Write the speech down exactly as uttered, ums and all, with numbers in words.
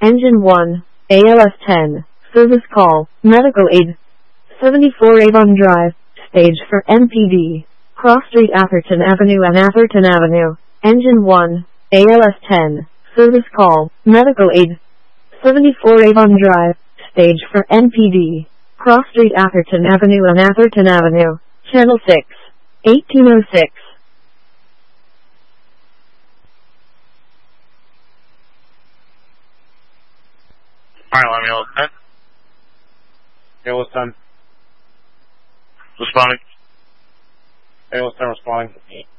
Engine one, A L S ten, service call, medical aid. seventy-four Avon Drive, stage for M P D. Cross Street Atherton Avenue and Atherton Avenue. Engine one, A L S ten, service call, medical aid. seventy-four Avon Drive, stage for N P D. Cross Street Atherton Avenue and Atherton Avenue. Channel six, eighteen oh six. Alright, let me know what's ten. Hey, what's ten? Responding. Hey, what's ten responding?